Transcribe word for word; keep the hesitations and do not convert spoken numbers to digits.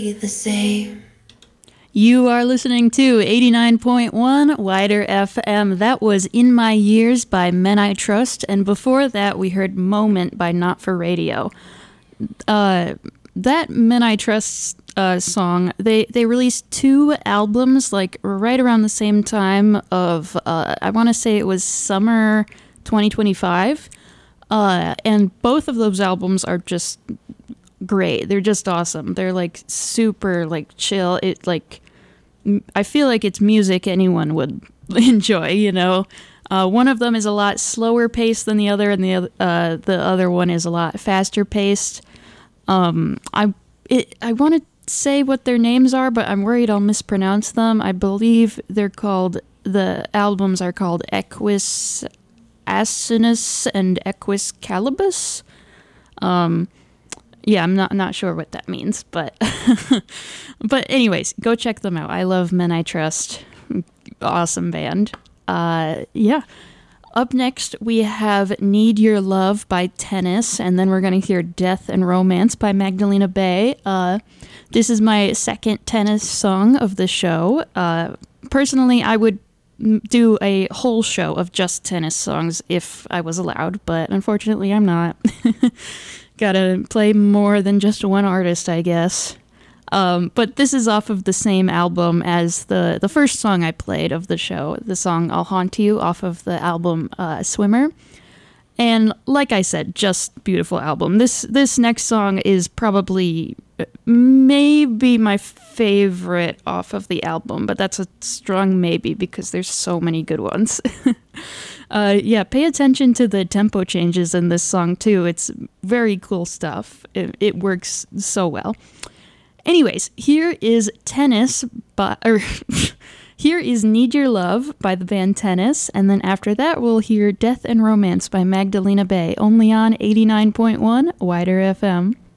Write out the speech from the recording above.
The same. You are listening to eighty-nine point one Wider F M. That was In My Years by Men I Trust, and before that we heard Moment by Not For Radio. Uh, that Men I Trust uh, song, they, they released two albums like right around the same time of, uh, I want to say it was summer twenty twenty-five, uh, and both of those albums are just great. They're just awesome. They're like super like chill. It like I feel like it's music anyone would enjoy, you know. Uh, one of them is a lot slower paced than the other, and the other uh, the other one is a lot faster paced. Um, I it, I want to say what their names are, but I'm worried I'll mispronounce them. I believe they're called the albums are called Equus Asinus and Equus Calibus. Um. Yeah, I'm not not sure what that means, but but anyways, go check them out. I love Men I Trust. Awesome band. Uh, yeah. Up next, we have Need Your Love by Tennis, and then we're going to hear Death and Romance by Magdalena Bay. Uh, this is my second Tennis song of the show. Uh, personally, I would do a whole show of just Tennis songs if I was allowed, but unfortunately I'm not. Gotta play more than just one artist, I guess. Um, but this is off of the same album as the, the first song I played of the show, the song I'll Haunt You, off of the album uh, Swimmer. And like I said, just beautiful album. This this next song is probably maybe my favorite off of the album, but that's a strong maybe because there's so many good ones. uh, yeah, pay attention to the tempo changes in this song too. It's very cool stuff. It, it works so well. Anyways, here is Tennis by, or here is Need Your Love by the band Tennis, and then after that we'll hear Death and Romance by Magdalena Bay, only on eighty-nine point one Wider F M.